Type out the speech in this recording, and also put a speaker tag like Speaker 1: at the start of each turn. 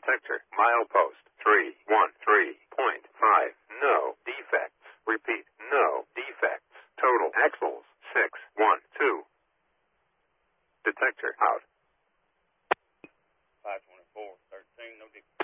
Speaker 1: Detector, milepost 313.5. No defects. Repeat, no defects. Total axles 612. Detector out.
Speaker 2: 524, 13, no defects.